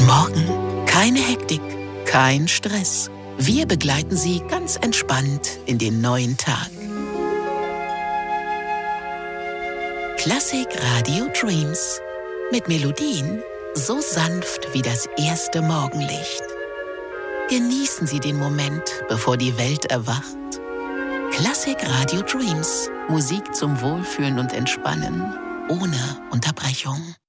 Morgen keine Hektik, kein Stress. Wir begleiten Sie ganz entspannt in den neuen Tag. Klassik Radio Dreams. Mit Melodien so sanft wie das erste Morgenlicht. Genießen Sie den Moment, bevor die Welt erwacht. Klassik Radio Dreams. Musik zum Wohlfühlen und Entspannen. Ohne Unterbrechung.